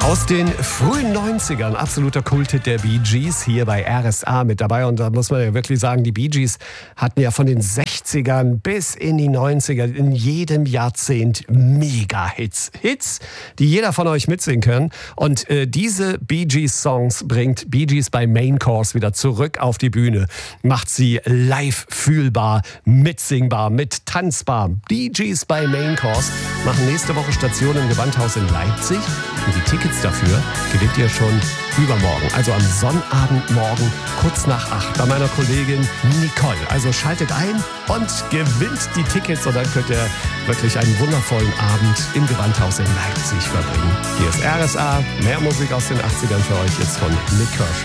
Aus den frühen 90ern, absoluter Kulthit der Bee Gees, hier bei RSA mit dabei. Und da muss man ja wirklich sagen, die Bee Gees hatten ja von den 60ern bis in die 90er in jedem Jahrzehnt Mega-Hits. Hits, die jeder von euch mitsingen kann. Und diese Bee Gees Songs bringt Bee Gees bei Main Course wieder zurück auf die Bühne. Macht sie live fühlbar, mitsingbar, mit tanzbar. Bee Gees bei Main Course machen nächste Woche Station im Gewandhaus in Leipzig. Und die Tickets dafür gewinnt ihr schon übermorgen, also am Sonnabendmorgen, kurz nach 8 bei meiner Kollegin Nicole. Also schaltet ein und gewinnt die Tickets und dann könnt ihr wirklich einen wundervollen Abend im Gewandhaus in Leipzig verbringen. Hier ist RSA, mehr Musik aus den 80ern für euch jetzt von Nick Kershaw.